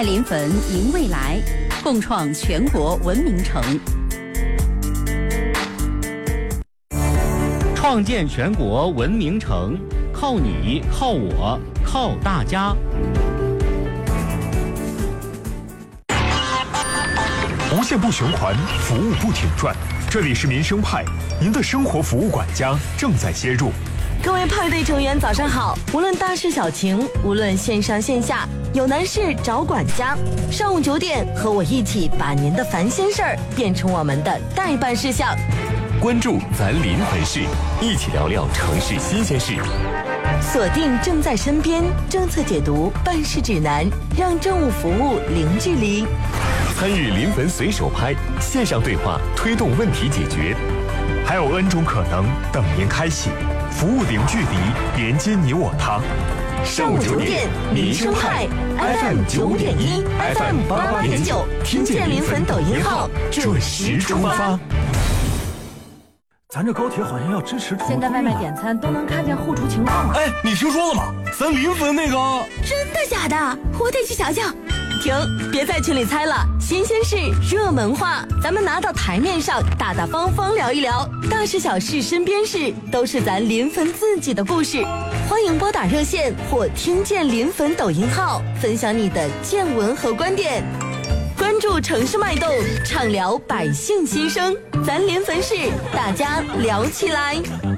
临汾迎未来，共创全国文明城。 创建全国文明城，靠你，靠我，靠大家。 无限不循环，服务不停转。这里是民生派，您的生活服务管家正在接入。 各位派对成员早上好，无论大事小情，无论线上线下，有难事找管家。上午9点，和我一起把您的烦心事儿变成我们的待办事项。 关注咱临汾市，一起聊聊城市新鲜事。 锁定正在身边政策解读办事指南，让政务服务零距离。 参与临汾随手拍线上对话，推动问题解决。 还有 N 种可能等您开启，服务零距离，连接你我他。 上午9点，民生派 FM 9.1 FM 88.9，听见临汾抖音号准时出发。 咱这高铁好像要支持现在外卖点餐都能看见后厨情况了。 哎，你听说了吗？咱临汾那个…… 真的假的？我得去瞧瞧。 停，别在群里猜了，新鲜事、热门话，咱们拿到台面上，大大方方聊一聊，大事小事、身边事，都是咱临汾自己的故事。欢迎拨打热线或听见临汾抖音号，分享你的见闻和观点。关注城市脉动，畅聊百姓心声，咱临汾市，大家聊起来。